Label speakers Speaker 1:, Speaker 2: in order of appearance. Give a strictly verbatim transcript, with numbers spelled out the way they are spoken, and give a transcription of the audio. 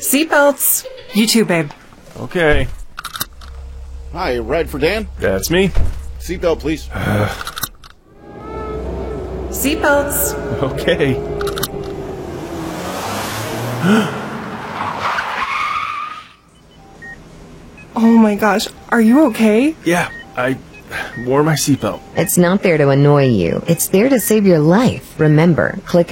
Speaker 1: Seatbelts. You too, babe.
Speaker 2: Okay.
Speaker 3: Hi, ride for Dan?
Speaker 2: That's me.
Speaker 3: Seatbelt, please.
Speaker 1: Seatbelts.
Speaker 2: Okay.
Speaker 1: Oh my gosh, are you okay?
Speaker 2: Yeah, I wore my seatbelt.
Speaker 4: It's not there to annoy you. It's there to save your life. Remember, click